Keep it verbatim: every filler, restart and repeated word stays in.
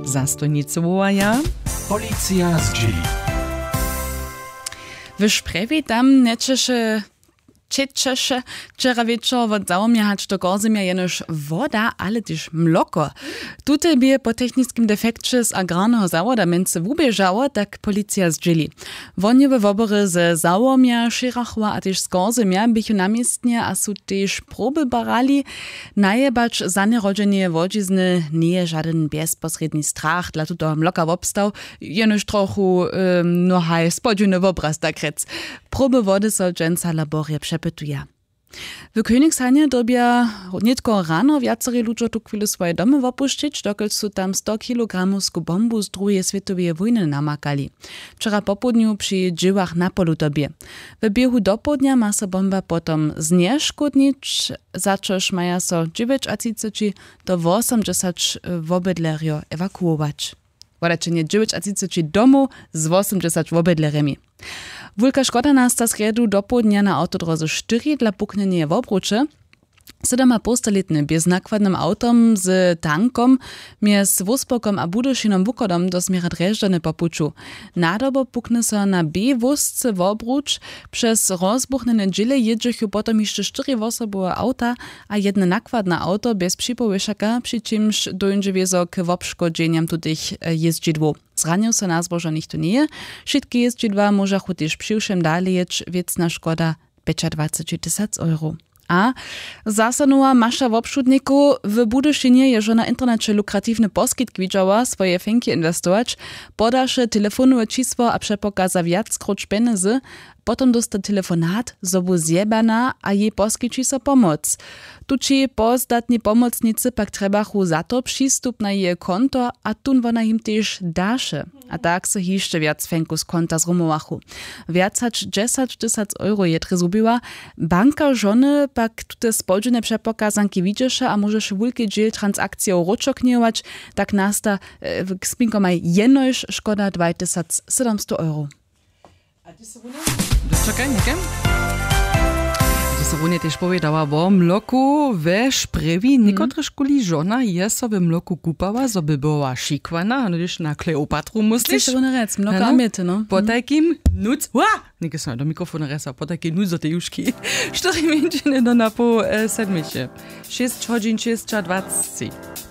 zastojnicy wołaja. Policja z dzieli. W Szprewi tam nečeše Četčeše, včera večer od zaumjehać do Gorzymia jenož woda, ale też mloko. Tutaj by po technickim defekcie z agrarnego zawoda między wubieżało, tak policja zdźeli. Woniowe wobory z Zaumia, Schirachua a też z Gorzymia bychu namiestnie a su też proby barali. Najebacz za nerodzenie wodzizny nie je żaden bezpośredni strach dla tuto mloka wobstał, jenož trochu um, no haj spodziewny obraz tak rec. Proby wody so dżęca laborie przepytuje. W Königshanie dobia nitko rano wiacery ludzie tu chwilę swoje domy opuścić, dokąd su tam sto kilogramów skubombu z drugiej światowej wojny namakali. Wczoraj po południu przy dziełach na polu dobie. W biehu do południa ma so bomba potom znieszkodnić, za což maja so dziewięćdziesiąt do osiemdziesiąt wobydlerjo ewakuować. Wodaczenie dziewięćdziesiąt domów z osiemdziesiąt wobydlerami. Wulka szkoda nasta sredu do południa na autodrodze cztery dla puknienia w obrucze. Siedemapostolitny bez nakładnym autom z tankom mies Wuspokom a Budyszynom Wukodom do zmiera Dreżdżany po puczu. Nadobo puknie so na B wózce w obrucz. Przez rozbuchne niedziele jedziecie potem jeszcze cztery osobowe auta, a jedno nakładne auto bez przypołyszaka, przy czymś dojdzie wiezo k obszkodzeniam tutych jeździdłów. Zranił so na zbożo nichto nie. Wszystkie jeździdła może chociaż przyłszem dalej jeć, wiecna szkoda dwadzieścia tysięcy euro. A zasanuła masza w obszudniku w Budyszynie je, że na internecie lukratywny poskitk widziała swoje fenki inwestować, podasze telefonowe čísło a przepokaza wiac kroć pieniędzy, potem dosta telefonat, zobu zjebana a jej poskiči so pomoc. Tuči pozdatni pomocnicy pak trebachu za to przystup na jej konto, a tun wona im też daše. A tak se jeszcze wiac fenku z konta zrumowachu. Wiac hać dziesięć tysięcy euro je zrobiła. Banka żony pak tute spodzene przepokazanki widziesze, a możesz wulki dziel transakcję roczokniewać, tak nasta e, spinko maj jenoś szkoda dwa tysiące siedemset euro. A ty se Czekaj, nie wiem. Runie też powiedziała o mloku we Szprewi. Niektóre szkoli żona je sobie mloku kupała, żeby była szikwana, no już na Kleopatru muslisz. Chcesz to rec, mloka a miety, no. Po takim nuc... Ła! Nie gesam, do mikrofonu resa, po takim nuc do tej juszki. Cztery mininy do na po sedmisie. Sześć godzin, sześć dwadzieścia.